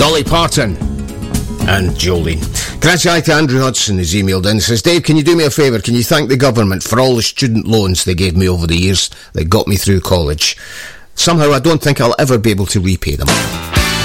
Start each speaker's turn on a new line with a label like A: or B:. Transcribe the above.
A: Dolly Parton and Jolene. Congratulations to Andrew Hudson, who's emailed in. He says, Dave, can you do me a favour? Can you thank the government for all the student loans they gave me over the years that got me through college? Somehow I don't think I'll ever be able to repay them.